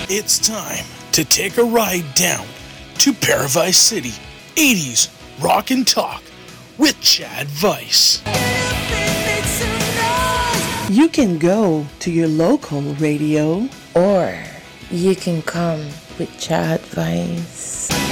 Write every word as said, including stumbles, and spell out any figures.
It's time to take a ride down to Paradise City, eighties Rock and Talk with Chad Vice. You can go to your local radio, or you can come with Chad Vice.